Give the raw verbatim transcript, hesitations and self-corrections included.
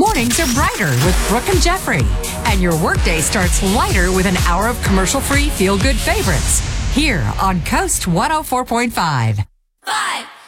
Mornings are brighter with Brooke and Jeffrey. And your workday starts lighter with an hour of commercial-free feel-good favorites. Here on Coast one oh four point five. Five.